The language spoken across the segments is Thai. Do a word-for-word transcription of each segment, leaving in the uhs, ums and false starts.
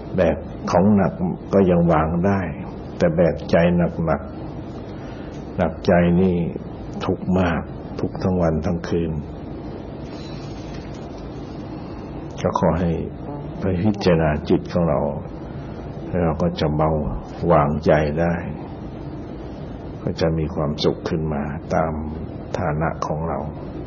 แบกของหนักก็ยังวางได้แต่แบกใจหนักหนักหนักใจนี่ทุกข์มากทุกข์ทั้งวันทั้งคืนก็ขอให้ไปพิจารณาจิตของเราแล้วเราก็จะเบาวางใจได้ก็จะมีความสุขขึ้นมาตามฐานะของเรา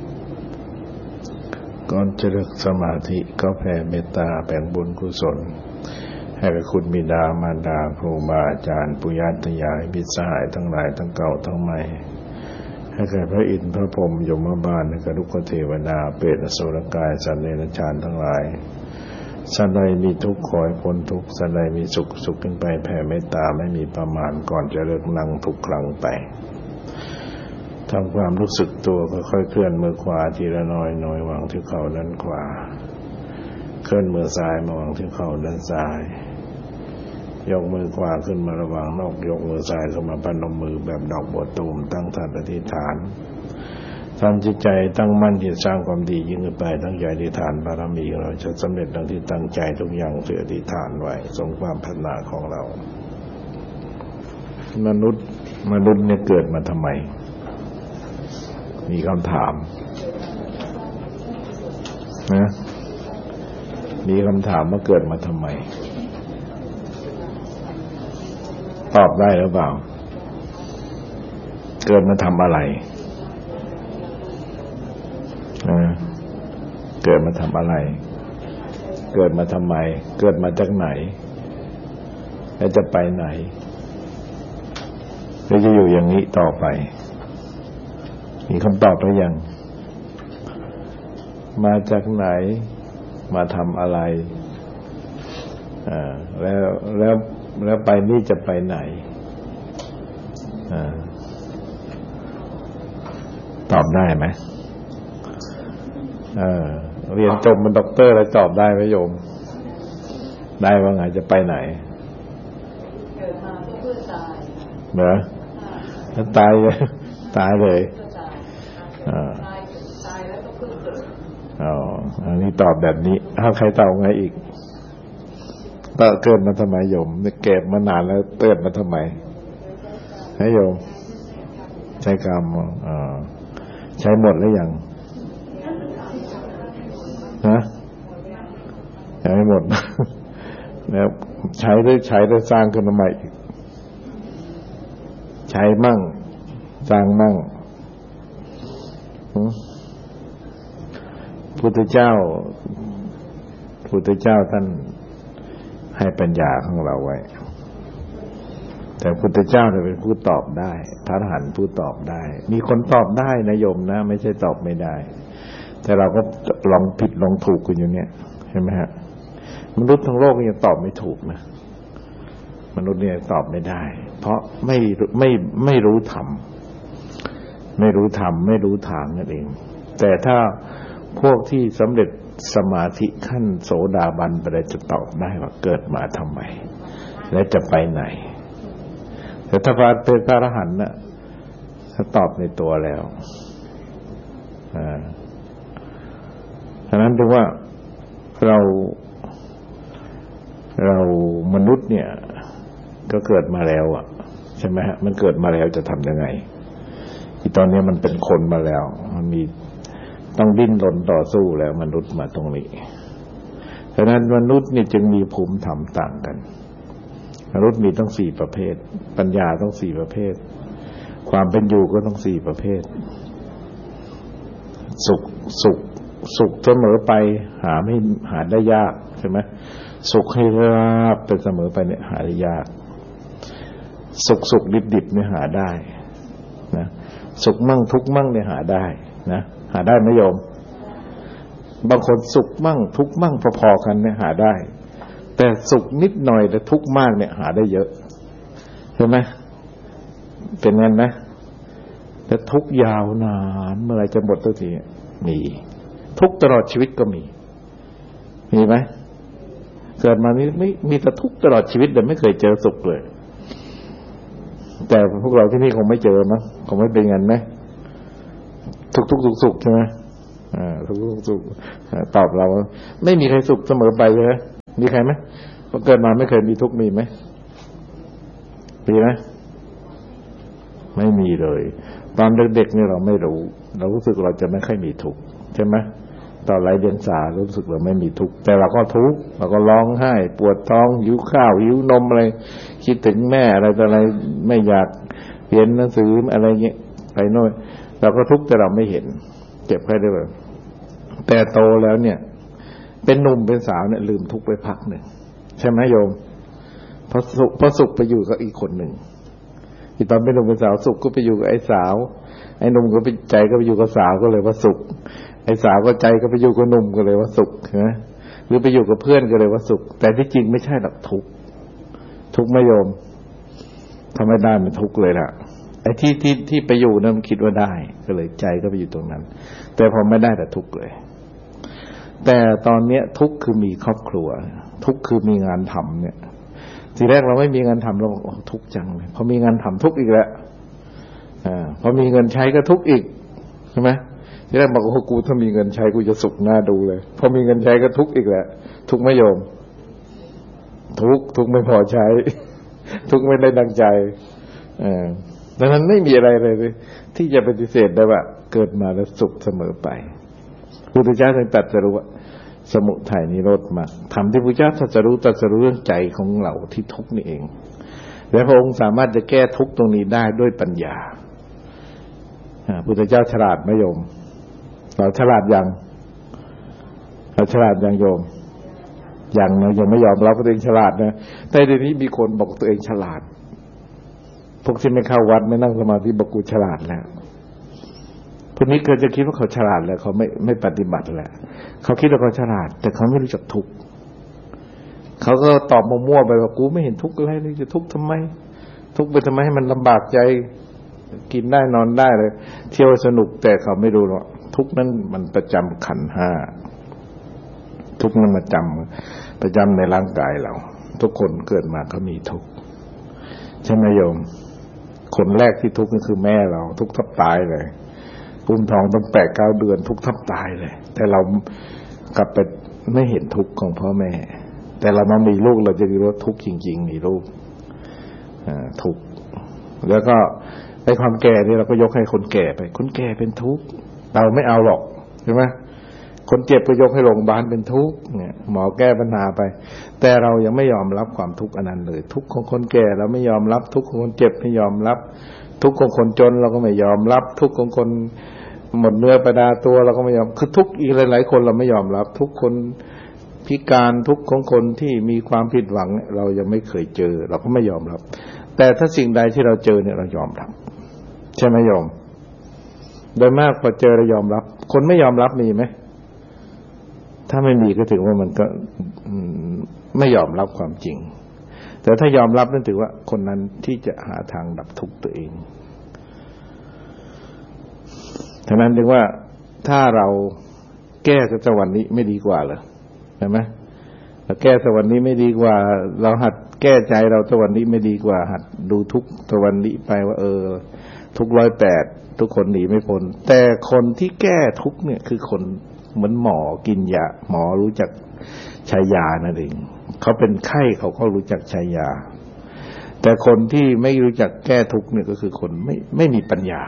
ก่อนจะเลิกสมาธิก็แผ่เมตตาแผ่บุญกุศลให้กับคุณบิดามารดาครูบาอาจารย์ปุญญาตยายมิตรสหายทั้งหลายทั้งเก่าทั้งใหม่ให้แก่พระอินทร์พระพรหมยมบาลให้กับทุกขเทวดาเปรตอสุรกายสัตว์เดรัจฉานทั้งหลายสัตว์ใดมีทุกข์ขอให้พ้นทุกข์สัตว์ใดมีสุขสุขขึ้นไปแผ่เมตตาไม่มีประมาณก่อนจะเลิกนั่งทุกครั้งไปทำความรู้สึกตัวค่อยๆเคลื่อนมือขวาทีละน้อยน้อยวางที่เข่าด้านขวาเคลื่อนมือซ้ายมาวางที่เข่าด้านซ้ายยกมือขวาขึ้นมาระหว่างนอกยกมือซ้ายเข้ามาพนมมือแบบดอกบัวตูมตั้งท่าอธิษฐานทำจิตใจตั้งมั่นที่สร้างความดียิ่งขึ้นไปตั้งใจอธิษฐานบารมีเราจะสำเร็จดังที่ตั้งใจทุกอย่างที่อธิษฐานไว้สมความปรารถนาของเรามนุษย์มนุษย์เนี่ยเกิดมาทำไมมีคำถามนะมีคำถามว่าเกิดมาทำไมตอบได้หรือเปล่าเกิดมาทำอะไรเกิดมาทำอะไรเกิดมาทำไมเกิดมาจากไหนแล้วจะไปไหนแล้วจะอยู่อย่างนี้ต่อไปมีคำตอบหรือยังมาจากไหนมาทำอะไรอ่าแล้วแล้วแล้วไปนี่จะไปไหนอ่าตอบได้ไหมเออเรียนจบเป็นด็อกเตอร์แล้วตอบได้ไหมโยมได้ว่าไงจะไปไหนเกิดมาเพื่อตายเหรอถ้าตายตายเลยอ่าตายแล้วก็เพิ่งเกิดอ๋ออันนี้ตอบแบบนี้ถ้าใครตอบไงอีกก็เกิดมาทำไมโยมเนี่ยเก็บมานานแล้วเกิดมาทำไมให้โยมใช้กรรมอ่าใช้หมดแล้วยังฮะยังไม่หมดแล้วใช้ด้วยใช้ด้วยสร้างขึ้นมาใหม่ใช้มั่งสร้างมั่งพุทธเจ้าพุทธเจ้าท่านให้ปัญญาของเราไว้แต่พุทธเจ้าเนี่ยเป็นผู้ตอบได้พระอรหันต์ผู้ตอบได้มีคนตอบได้นะโยมนะไม่ใช่ตอบไม่ได้แต่เราก็ลองผิดลองถูกกันอยู่เนี่ยใช่ไหมฮะมนุษย์ทั้งโลกยังตอบไม่ถูกนะมนุษย์เนี่ยตอบไม่ได้เพราะไม่ไม่ไม่รู้ธรรมไม่รู้ธรรมไม่รู้ทางนั่นเองแต่ถ้าพวกที่สำเร็จสมาธิขั้นโสดาบันไปได้จะตอบได้ว่าเกิดมาทำไมและจะไปไหนแต่ถ้าเป็นพระอรหันต์น่ะเขาตอบในตัวแล้วอ่าฉะนั้นถึงว่าเราเรามนุษย์เนี่ยก็เกิดมาแล้วอ่ะใช่ไหมฮะมันเกิดมาแล้วจะทำยังไงที่ตอนนี้มันเป็นคนมาแล้วมันมีต้องดิ้นรนต่อสู้แล้วมนุษย์มาตรงนี้ฉะนั้นมนุษย์นี่จึงมีภูมิธรรมต่างกันมนุษย์มีต้องสี่ประเภทปัญญาต้องสี่ประเภทความเป็นอยู่ก็ต้องสี่ประเภทสุขสุขสุขเสมอไปหาไม่หาได้ยากใช่ไหมสุขให้ราบเป็นเสมอไปเนี่ยหาได้ยากสุขสุขดิบดิบเนี่ยหาได้นะสุขมั่งทุกข์มั่งเนี่ยหาได้นะหาได้ไหมโยมบางคนสุขมั่งทุกข์มั่งพอๆกันเนี่ยหาได้แต่สุขนิดหน่อยแต่ทุกข์มากเนี่ยหาได้เยอะใช่ไหมเป็นงั้นนะแต่ทุกข์ยาวนานเมื่อไรจะหมดสักทีมีทุกข์ตลอดชีวิตก็มีมีไหมเกิดมานี้ไม่มีแต่ทุกข์ตลอดชีวิตแต่ไม่เคยเจอสุขเลยแต่พวกเราที่นี่คงไม่เจอมั้งคงไม่เป็นงั้นไหมทุกทุกสุขสุขใช่ไหมอ่าทุกทุกสุขตอบเราไม่มีใครสุขเสมอไปเลยมีใครไหมพอเกิดมาไม่เคยมีทุกข์มีไหมมีไหมไม่มีเลยตอนเด็กๆนี่เราไม่รู้เรารู้สึกเราจะไม่ค่อยมีทุกข์ใช่ไหมตอนไร้เดียงสารู้สึกเราไม่มีทุกข์แต่เราก็ทุกข์เราก็ร้องไห้ปวดท้องหิวข้าวหิวนมอะไรคิดถึงแม่อะไรต่ออะไรไม่อยากเรียนหนังสืออะไรเงี้ยไปโน่นเราก็ทุกข์แต่เราไม่เห็นเจ็บแค่ได้แบบแต่โตแล้วเนี่ยเป็นหนุ่มเป็นสาวเนี่ยลืมทุกข์ไปพักหนึ่งใช่ไหมโยมพอสุขพอสุขไปอยู่กับอีกคนหนึ่งที่ตอนเป็นหนุ่มเป็นสาวสุขก็ไปอยู่กับไอ้สาวไอ้หนุ่มก็ไปใจก็ไปอยู่กับสาวก็เลยว่าสุขไอ้สาวก็ใจก็ไปอยู่กับหนุ่มก็เลยว่าสุขนะหรือไปอยู่กับเพื่อนก็เลยว่าสุขแต่ที่จริงไม่ใช่หรอกทุกข์ทุกข์ไม่โยมทำไม่ได้มันทุกข์เลยล่ะไอ้ที่ที่ที่ไปอยู่นั้นมันคิดว่าได้ก็เลยใจก็ไปอยู่ตรงนั้นแต่พอไม่ได้แต่ทุกข์เลยแต่ตอนเนี้ยทุกข์คือมีครอบครัวทุกข์คือมีงานทำเนี่ยทีแรกเราไม่มีงานทำเราบอกทุกข์จังเลยพอมีงานทำทุกข์อีกแล้วอ่าพอมีเงินใช้ก็ทุกข์อีกใช่ไหมทีแรกบอกโอ้กูถ้ามีเงินใช้กูจะสุขหน้าดูเลยพอมีเงินใช้ก็ทุกข์อีกแล้วทุกข์ไม่โยมทุกข์ทุกข์ไม่พอใช้ทุกข์ไม่ได้ดังใจอ่าดังนั้นไม่มีอะไรเลยที่จะปฏิเสธได้ว่าเกิดมาแล้วสุขเสมอไปพระพุทธเจ้าจึงตรัสรู้ว่าสมุทัยนิโรธมรรคธรรมที่พระพุทธเจ้าตรัสรู้ตรัสรู้เรื่องใจของเราที่ทุกข์นี่เองและพระองค์สามารถจะแก้ทุกข์ตรงนี้ได้ด้วยปัญญาพระพุทธเจ้าฉลาดไหมโยมเราฉลาดยังเราฉลาดยังโยมยังนะยังไม่ยอมรับว่าตัวเองฉลาดนะแต่เดี๋ยวนี้มีคนบอกตัวเองฉลาดพวกที่ไม่เข้าวัดไม่นั่งสมาธิบอกกูฉลาดแล้วพวกนี้เกิดจะคิดว่าเขาฉลาดแล้วเขาไม่ไม่ปฏิบัติแล้วเขาคิดว่าเขาฉลาดแต่เขาไม่รู้จักทุกข์เขาก็ตอบมั่วๆไปว่ากูไม่เห็นทุกข์อะไรเลยจะทุกข์ทำไมทุกข์ไปทำไมให้มันลำบากใจกินได้นอนได้เลยเที่ยวสนุกแต่เขาไม่รู้หรอกทุกข์นั้นมันประจำขันธ์ห้าทุกข์นั้นประจำประจำในร่างกายเราทุกคนเกิดมาเขามีทุกข์ใช่ไหมโยมคนแรกที่ทุกข์ก็คือแม่เราทุกข์ทับตายเลยอุ้มท้องตั้งแปดเก้าเดือนทุกข์ทับตายเลยแต่เรากลับไปไม่เห็นทุกข์ของพ่อแม่แต่เรามามีลูกเราจะรู้ว่าทุกข์จริงๆมีลูกทุกข์แล้วก็ในความแก่นี่เราก็ยกให้คนแก่ไปคนแก่เป็นทุกข์เราไม่เอาหรอกใช่ไหมคนเจ็บก็ยกให้โรงพยาบาลเป็นทุกข์เนี่ยหมอแก้ปัญหาไปแต่เรายังไม่ยอมรับความทุกข์อันนั้นเลยทุกข์ของคนแก่เราไม่ยอมรับทุกข์ของคนเจ็บไม่ยอมรับทุกข์ของคนจนเราก็ไม่ยอมรับทุกข์ของคนหมดเนื้อประดาตัวเราก็ไม่ยอมคือทุกข์อีกหลายๆคนเราไม่ยอมรับทุกคนพิการทุกข์ของคนที่มีความผิดหวังเรายังไม่เคยเจอเราก็ไม่ยอมรับแต่ถ้าสิ่งใดที่เราเจอเนี่ยเรายอมรับใช่ไหมโยมโดยมากพอเจอเรายอมรับคนไม่ยอมรับมีไหมถ้าไม่มีก็ถือว่ามันก็ไม่ยอมรับความจริงแต่ถ้ายอมรับนั่นถือว่าคนนั้นที่จะหาทางดับทุกข์ตัวเองฉะนั้นจึงว่าถ้าเราแก้สวรรค์นี้ไม่ดีกว่าเหรอใช่ไหมเราแก้สวรรค์นี้ไม่ดีกว่าเราหัดแก้ใจเราสวรรค์นี้ไม่ดีกว่าหัดดูทุกสวรรค์นี้ไปว่าเออทุกร้อยแปดทุกคนหนีไม่พ้นแต่คนที่แก้ทุกเนี่ยคือคนเหมือนหมอกินยาหมอรู้จักใช้ยานั่นเองเขาเป็นไข้เขาก็รู้จักใช้ยาแต่คนที่ไม่รู้จักแก้ทุกเนี่ยก็คือคนไม่ไม่มีปัญญา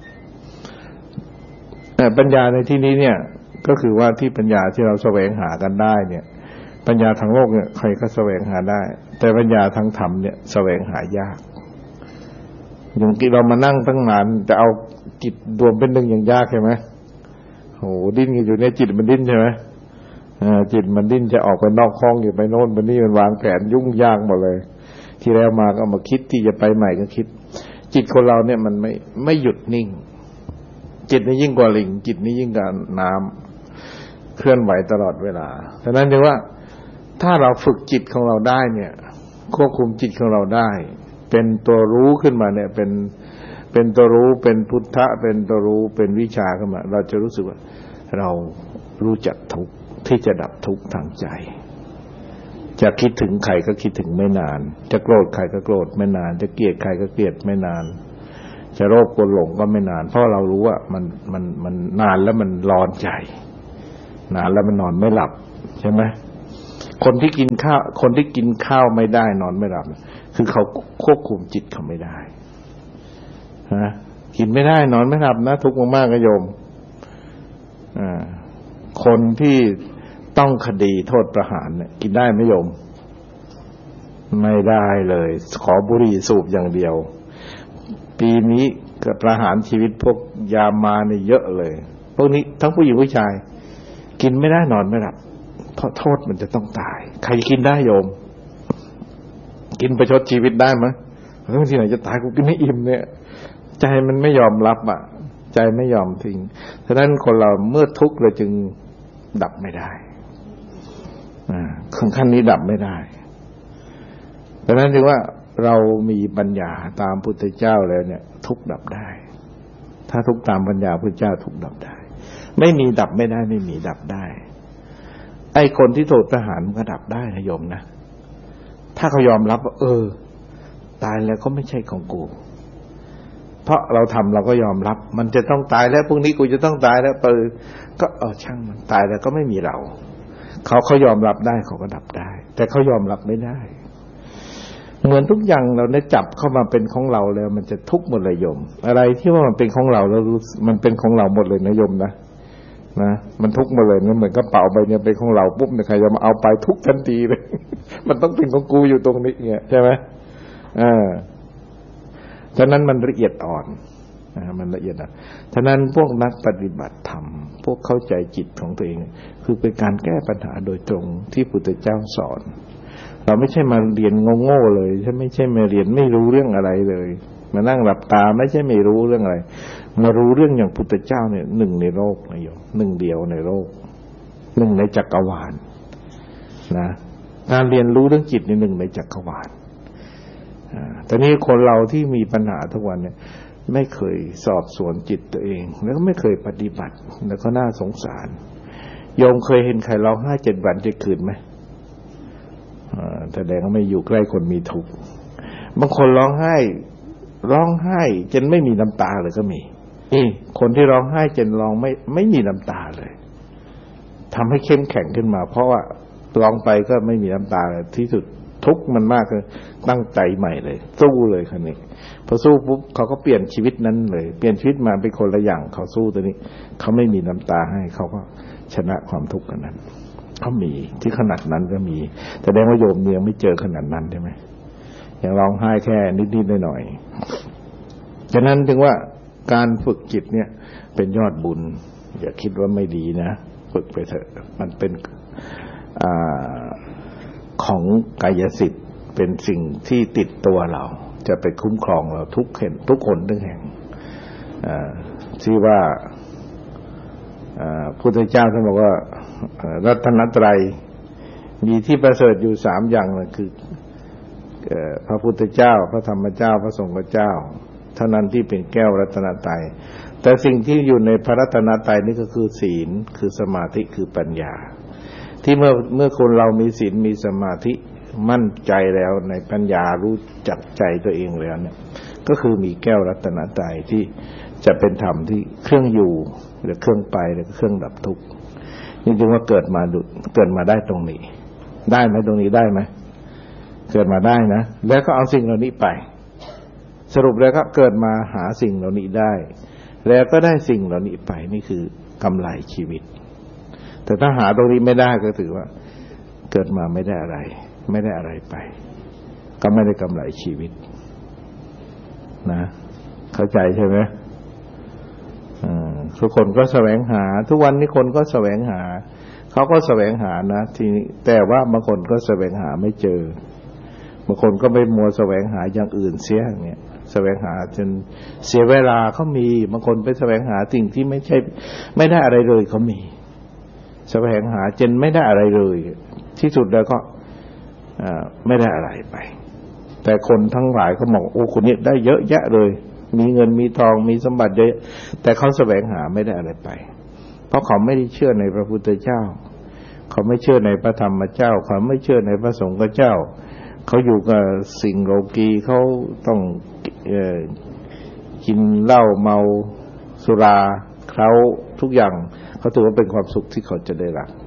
แต่ปัญญาในที่นี้เนี่ยก็คือว่าที่ปัญญาที่เราแสวงหากันได้เนี่ยปัญญาทางโลกเนี่ยใครก็แสวงหาได้แต่ปัญญาทางธรรมเนี่ยแสวงหายากอย่างที่เรามานั่งตั้งนานจะเอาจิตรวมเป็นหนึ่งอย่างยากใช่ไหมโหดิ้นกันอยู่เนี่ยจิตมันดิ้นใช่ไหมอ่าจิตมันดิ้นจะออกไปนอกห้องอยู่ไปโน่นไปนี่มันวางแผนยุ่งยากหมดเลยที่แล้วมาก็มาคิดที่จะไปใหม่ก็คิดจิตคนเราเนี่ยมันไม่ไม่หยุดนิ่งจิตนี่ยิ่งกว่าลิงจิตนี่ยิ่งกว่าน้ำเคลื่อนไหวตลอดเวลาฉะนั้นจึงว่าถ้าเราฝึกจิตของเราได้เนี่ยควบคุมจิตของเราได้เป็นตัวรู้ขึ้นมาเนี่ยเป็นเป็นตัวรู้เป็นพุทธะเป็นตัวรู้เป็นวิชาขึ้นมาเราจะรู้สึกว่าเรารู้จักทุกข์ที่จะดับทุกข์ทางใจจะคิดถึงใครก็คิดถึงไม่นานจะโกรธใครก็โกรธไม่นานจะเกลียดใครก็เกลียดไม่นานจะโรคกลัวหลงก็ไม่นานเพราะเรารู้ว่ามันมันมันนานแล้วมันร้อนใจนานแล้วมันนอนไม่หลับใช่ไหมคนที่กินข้าวคนที่กินข้าวไม่ได้นอนไม่หลับคือเขาควบคุมจิตเขาไม่ได้ฮะกินไม่ได้นอนไม่หลับนะทุกข์มากๆก็โยมอ่าคนที่ต้องคดีโทษประหารเนี่ยกินได้ไหมโยมไม่ได้เลยขอบุหรี่สูบอย่างเดียวปีนี้ก็ประหารชีวิตพวกยามาเนี่ยเยอะเลยพวกนี้ทั้งผู้หญิงผู้ชายกินไม่ได้นอนไม่หลับเพราะโทษมันจะต้องตายใครกินได้โยมกินประชดชีวิตได้ไหมแล้วที่ไหนจะตายกูกินไม่อิ่มเนี่ยใจมันไม่ยอมรับอ่ะใจไม่ยอมทิ้งฉะนั้นคนเราเมื่อทุกข์เราจึงดับไม่ได้อ่าขั้นนี้ดับไม่ได้ดังนั้นจึงว่าเรามีปัญญาตามพุทธเจ้าแล้วเนี่ยทุกข์ดับได้ถ้าทุกข์ตามปัญญาพุทธเจ้าทุกข์ดับได้ไม่มีดับไม่ได้ไม่มีดับได้ไอ้คนที่โทษทหารมันก็ดับได้นะโยมนะถ้าเขายอมรับว่าเออตายแล้วก็ไม่ใช่ของกูเพราะเราทำเราก็ยอมรับมันจะต้องตายแล้วพรุ่งนี้กูจะต้องตายแล้วเปิดก็เออช่างมันตายแล้วก็ไม่มีเราเขาเขายอมรับได้เขาก็ดับได้แต่เขายอมรับไม่ได้เหมือนทุกอย่างเราได้จับเข้ามาเป็นของเราแล้วมันจะทุกข์หมดเลยโยมอะไรที่ว่ามันเป็นของเราแล้วมันเป็นของเราหมดเลยนะโยมนะนะมันทุกข์หมดเลยนะเหมือนกระเป๋าใบนี้เป็นของเราปุ๊บเนี่ยใครจะมาเอาไปทุกทันทีเลย มันต้องเป็นของกูอยู่ตรงนี้เนี่ยใช่ไหมอ่าฉะนั้นมันละเอียดอ่อนนะมันละเอียดอ่ะฉะนั้นพวกนักปฏิบัติธรรมพวกเข้าใจจิตของตัวเองคือเป็นการแก้ปัญหาโดยตรงที่พุทธเจ้าสอนเราไม่ใช่มาเรียนโง่ๆเลยใช่ไม่ใช่มาเรียนไม่รู้เรื่องอะไรเลยมานั่งหลับตาไม่ใช่ไม่รู้เรื่องอะไรมารู้เรื่องอย่างพุทธเจ้าเนี่ยหนึ่งในโลกนะโยมหนึ่งเดียวในโลกหนึ่งในจักรวาลนะการเรียนรู้เรื่องจิตในหนึ่งในจักรวาลอ่าแต่นี้คนเราที่มีปัญหาทุกวันเนี่ยไม่เคยสอบสวนจิตตัวเองแล้วก็ไม่เคยปฏิบัติแล้วก็น่าสงสารโยมเคยเห็นใครร้องไห้เจ็ดวันเจ็ดคืนไหมแสดงว่าไม่อยู่ใกล้คนมีทุกข์บางคนร้องไห้ร้องไห้จนไม่มีน้ำตาเลยก็มีนี่คนที่ร้องไห้จนร้องไม่ไม่มีน้ำตาเลยทำให้เข้มแข็งขึ้นมาเพราะว่าร้องไปก็ไม่มีน้ำตาเลยที่สุดทุกข์มันมากเลยตั้งใจใหม่เลยสู้เลยคันนี้พอสู้ปุ๊บเขาก็เปลี่ยนชีวิตนั้นเลยเปลี่ยนชีวิตมาเป็นคนละอย่างเขาสู้ตัวนี้เขาไม่มีน้ำตาให้เขาก็ชนะความทุกข์กันนั้นเขามีที่ขนาดนั้นก็มีแต่แสดงว่าโยมยังไม่เจอขนาดนั้นใช่ไหมยังร้องไห้แค่นิดๆหน่อยๆฉะนั้นถึงว่าการฝึกจิตเนี่ยเป็นยอดบุญอย่าคิดว่าไม่ดีนะฝึกไปเถอะมันเป็นอ่าของกายสิทธิ์เป็นสิ่งที่ติดตัวเราจะไปคุ้มครองเราทุกเห็นทุกคนทุกแห่งที่ว่าพุทธเจ้าท่านบอกว่ารัตนตรัยมีที่ประเสริฐอยู่สามอย่างนะคือพระพุทธเจ้าพระธรรมเจ้าพระสงฆ์เจ้าเท่านั้นที่เป็นแก้วรัตนตรัยแต่สิ่งที่อยู่ในพระรัตนตรัยนี่ก็คือศีลคือสมาธิคือปัญญาที่เมื่อเมื่อคนเรามีศีลมีสมาธิมั่นใจแล้วในปัญญารู้จักใจตัวเองแล้วเนี่ยก็คือมีแก้วรัตนตรัยที่จะเป็นธรรมที่เครื่องอยู่หรือเครื่องไปหรือเครื่องดับทุกข์จริงๆว่าเกิดมาดุเกิดมาได้ตรงนี้ได้ไหมตรงนี้ได้ไหมเกิดมาได้นะแล้วก็เอาสิ่งเหล่านี้ไปสรุปแล้วก็เกิดมาหาสิ่งเหล่านี้ได้แล้วก็ได้สิ่งเหล่านี้ไปนี่คือกำไรชีวิตแต่ถ้าหาตรงนี้ไม่ได้ก็ถือว่าเกิดมาไม่ได้อะไรไม่ได้อะไรไปก็ไม่ได้กำไรชีวิตนะเข้าใจใช่ไหมทุกคนก็แสวงหาทุกวันนี้คนก็แสวงหาเขาก็แสวงหานะทีนี้แต่ว่าบางคนก็แสวงหาไม่เจอบางคนก็ไปมัวแสวงหาอย่างอื่นเสียอย่างเงี้ยแสวงหาจนเสียเวลาเขามีบางคนไปแสวงหาสิ่งที่ไม่ใช่ไม่ได้อะไรเลยเขามีแสวงหาจนไม่ได้อะไรเลยที่สุดแล้วก็ไม่ได้อะไรไปแต่คนทั้งหลายก็บอกโอ้คนนี้ได้เยอะแยะเลยมีเงินมีทองมีสมบัติเยอะแต่เขาแสวงหาไม่ได้อะไรไปเพราะเขาไม่ได้เชื่อในพระพุทธเจ้าเขาไม่เชื่อในพระธรรมเจ้าเขาไม่เชื่อในพระสงฆ์เจ้าเขาอยู่กับสิ่งโลกีเขาต้องเอ่อกินเหล้าเมาสุราเคล้าทุกอย่างเขาถือว่าเป็นความสุขที่เขาจะได้รับ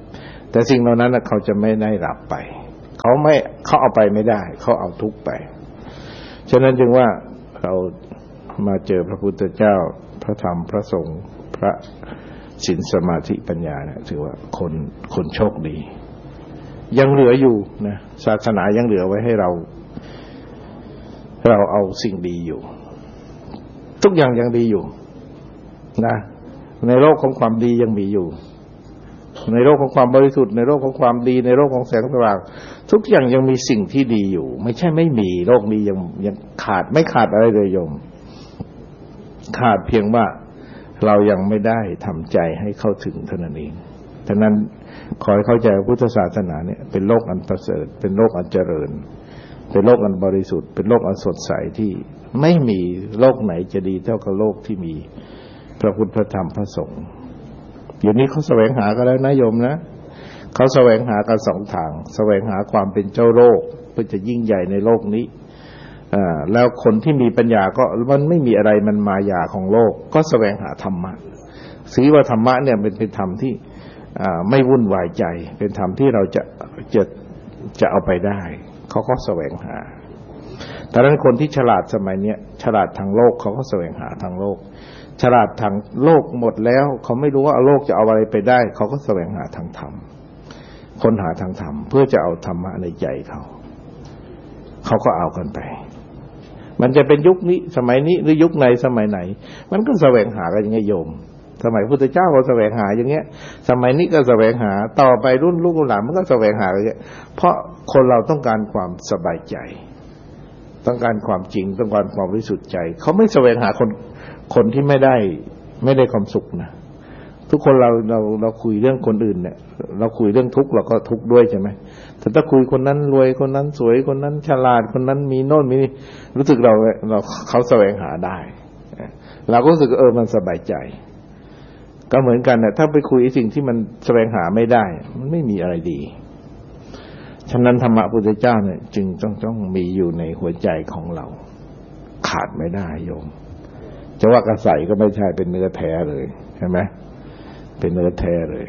แต่สิ่งเหล่านั้นเขาจะไม่ได้รับไปเขาไม่เขาเอาไปไม่ได้เขาเอาทุกไปฉะนั้นจึงว่าเรามาเจอพระพุทธเจ้าพระธรรมพระสงฆ์พระศีลสมาธิปัญญาเนี่ยถือว่าคนคนโชคดียังเหลืออยู่นะศาสนายังเหลือไว้ให้เราเราเอาสิ่งดีอยู่ทุกอย่างยังดีอยู่นะในโลกของความดียังมีอยู่ในโลกของความบริสุทธิ์ในโลกของความดีในโลกของแสงสว่างทุกอย่างยังมีสิ่งที่ดีอยู่ไม่ใช่ไม่มีโลกนี้ยังยังขาดไม่ขาดอะไรเลยโยมขาดเพียงว่าเรายังไม่ได้ทำใจให้เข้าถึงเท่านั้นเองฉะนั้นขอให้เข้าใจว่าพุทธศาสนาเนี่ยเป็นโลกอันประเสริฐเป็นโลกอันเจริญเป็นโลกอันบริสุทธิ์เป็นโลกอันสดใสที่ไม่มีโลกไหนจะดีเท่ากับโลกที่มีพระพุทธพระธรรมพระสงฆ์อยู่นี้เขาแสวงหากันแล้วนะโยมนะเขาแสวงหากันสองทางแสวงหาความเป็นเจ้าโลกเพื่อจะยิ่งใหญ่ในโลกนี้อ่าแล้วคนที่มีปัญญาก็มันไม่มีอะไรมันมายาของโลกก็แสวงหาธรรมะถือว่าธรรมะเนี่ยเป็นเป็นธรรมที่อ่าไม่วุ่นวายใจเป็นธรรมที่เราจะจะจะเอาไปได้เขาก็แสวงหาแต่นั้นคนที่ฉลาดสมัยเนี้ยฉลาดทางโลกเขาก็แสวงหาทางโลกฉลาดทางโลกหมดแล้วเขาไม่รู้ว่าโลกจะเอาอะไรไปได้เขาก็แสวงหาทางธรรมค้นหาทางธรรมเพื่อจะเอาธรรมะในใจเขาเขาก็เอากันไปมันจะเป็นยุคนี้สมัยนี้หรือยุคไหนสมัยไหนมันก็แสวงหากันอย่างเงี้ยโยมสมัยพุทธเจ้าก็แสวงหาอย่างเงี้ยสมัยนี้ก็แสวงหาต่อไปรุ่นลูกหลานมันก็แสวงหาอย่างเงี้ยเพราะคนเราต้องการความสบายใจต้องการความจริงต้องการความบริสุทธิ์ใจเขาไม่แสวงหาคนคนที่ไม่ได้ไม่ได้ความสุขนะทุกคนเราเราเราคุยเรื่องคนอื่นเนี่ยเราคุยเรื่องทุกข์เราก็ทุกข์ด้วยใช่ไหมแต่ถ้าคุยคนนั้นรวยคนนั้นสวยคนนั้นฉลาดคนนั้นมีโน่นมีนี่รู้สึกเราเราเขาแสวงหาได้เราก็รู้สึกเออมันสบายใจก็เหมือนกันนะถ้าไปคุยสิ่งที่มันแสวงหาไม่ได้มันไม่มีอะไรดีฉะนั้นธรรมะพุทธเจ้าเนี่ยจึงต้องต้องมีอยู่ในหัวใจของเราขาดไม่ได้โยมจะว่ากระใสก็ไม่ใช่เป็นเนื้อแท้เลยใช่ไหมเป็นเนื้อแท้เลย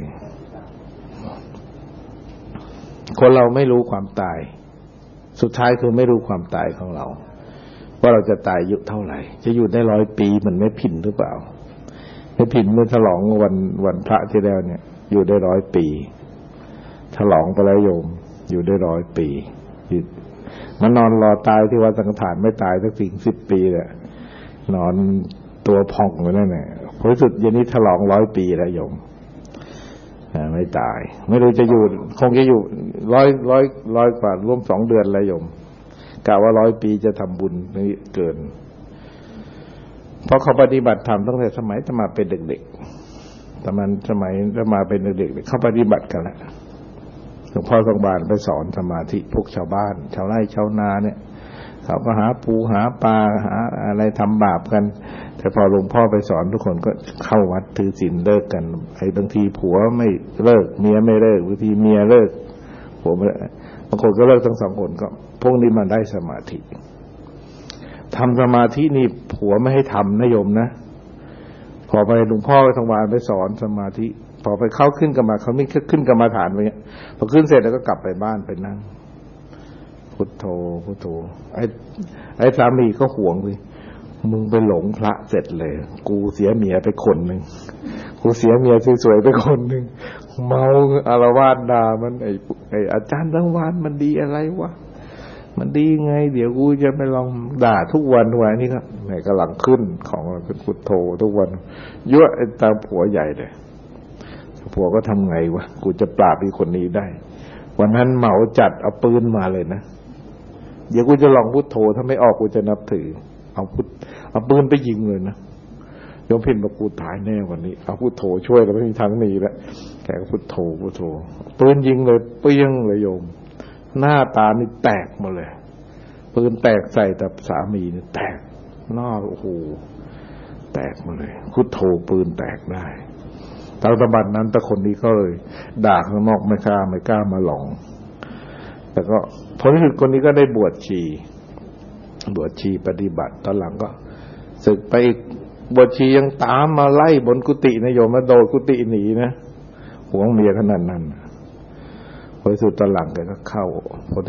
คนเราไม่รู้ความตายสุดท้ายคือไม่รู้ความตายของเราว่าเราจะตายอายุเท่าไหร่จะอยู่ได้ร้อยปีมันไม่ผิดหรือเปล่าไม่ผิดเมื่อฉลองวันวันพระที่แล้วเนี่ยอยู่ได้ร้อยปีฉลองไปแล้วโยมอยู่ได้ร้อยปีมันนอนรอตายที่วัดสังฆทานไม่ตายสักสิ่งสิบปีแหละนอนตัวพองอยู่นั่นแหละผลสุดเย็นนี้ฉลองร้อยปีแล้วโยมไม่ตายไม่รู้จะอยู่คงจะอยู่ร้อยร้อยร้อยกว่าร่วมสองเดือนแล้วโยมกะว่าร้อยปีจะทำบุญนี่เกินเพราะเขาปฏิบัติธรรมตั้งแต่สมัยอาตมาเป็นเด็กๆแต่มันสมัยอาตมาเป็นเด็กๆเขาปฏิบัติกันแล้วหลวงพ่อทองบานไปสอนสมาธิพวกชาวบ้านชาวไร่ชาวนาเนี่ยเขาก็หาปูหาปลาหาอะไรทำบาปกันแต่พอหลวงพ่อไปสอนทุกคนก็เข้าวัดถือศีลเลิกกันไอ้บางทีผัวไม่เลิกเมียไม่เลิกบางทีเมียเลิกผัวไม่บางคนก็เลิกทั้งสองคนก็พวกนี้มันได้สมาธิทำสมาธินี่ผัวไม่ให้ทำนะโยมนะพอไปหลวงพ่อไปทองบานไปสอนสมาธิพอไปเข้าขึ้นกรรมาเขาไม่ขึ้นกรรมาฐานไปเงี้ยพอขึ้นเสร็จแล้วก็กลับไปบ้านไปนั่งพุทโธพุทโธไอ้ไอ้สามีก็ห่วงสิมึงไปหลงพระเสร็จเลยกูเสียเมียไปคนหนึ่งกูเสียเมียสวยๆไปคนหนึ่งเมาอารวาสด่ามันไอ้ไอ้อาจารย์ทั้งวันมันดีอะไรวะมันดีไงเดี๋ยวกูจะไปลองด่าทุกวันทุกวันนี่ก็ไหนกำลังขึ้นของเป็นพุทโธทุกวันยั่วไอ้ตาผัวใหญ่เลยผัวก็ทำไงวะกูจะปราบไอ้คนนี้ได้วันนั้นเหมาจัดเอาปืนมาเลยนะเดี๋ยวกูจะลองพุทโธถ้าไม่ออกกูจะนับถือเอาพุทเอาปืนไปยิงเลยนะโยมพินบอกกูตายแน่วันนี้เอาพุทโธช่วยแล้วไม่มีทางหนีแล้วแกก็พุทโธพุทโธปืนยิงเลยเปี้ยงเลยโยมหน้าตานี่แตกหมดเลยปืนแตกใส่แต่สามีนี่แตกหน้าโอ้โหแตกหมดเลยพุทโธปืนแตกได้ตอนตะบัดนั้นแต่คนนี้ก็เลยด่าข้างนอกไม่กล้าไม่กล้ามาหลงแต่ก็ผลที่สุดคนนี้ก็ได้บวชชีบวชชีปฏิบัติตอนหลังก็ศึกไปอีกบวชชียังตามมาไล่บนกุฏินะโยมมาโดดกุฏิหนีนะหวงเมียขนาดนั้นพอที่สุดตอนหลังแกก็เข้า